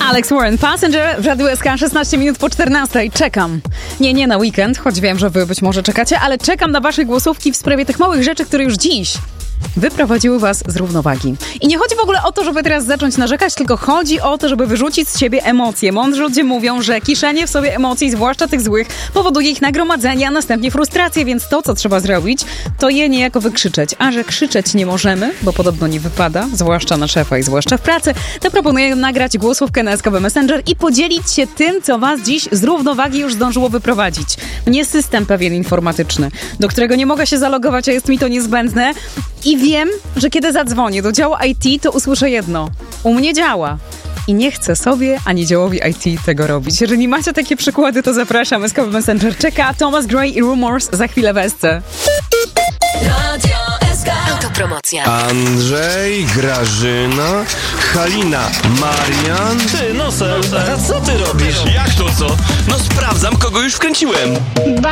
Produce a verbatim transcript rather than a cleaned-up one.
Alex Warren, Passenger w Radiu S K, szesnaście minut po czternastej. Czekam. Nie, nie na weekend, choć wiem, że wy być może czekacie, ale czekam na wasze głosówki w sprawie tych małych rzeczy, które już dziś wyprowadziły was z równowagi. I nie chodzi w ogóle o to, żeby teraz zacząć narzekać, tylko chodzi o to, żeby wyrzucić z siebie emocje. Mądrzy ludzie mówią, że kiszenie w sobie emocji, zwłaszcza tych złych, powoduje ich nagromadzenie, a następnie frustrację, więc to, co trzeba zrobić, to je niejako wykrzyczeć. A że krzyczeć nie możemy, bo podobno nie wypada, zwłaszcza na szefa i zwłaszcza w pracy, to proponuję nagrać głosówkę na S K B Messenger i podzielić się tym, co was dziś z równowagi już zdążyło wyprowadzić. Nie system pewien informatyczny, do którego nie mogę się zalogować, a jest mi to niezbędne. I wiem, że kiedy zadzwonię do działu I T, to usłyszę jedno. U mnie działa. I nie chcę sobie ani działowi I T tego robić. Jeżeli macie takie przykłady, to zapraszam. S K B Messenger czeka. Thomas Gray i Rumors za chwilę w S C. Autopromocja. Andrzej, Grażyna, Halina, Marian. Ty, Nosel, a co ty robisz? Jak to co? No sprawdzam, kogo już wkręciłem.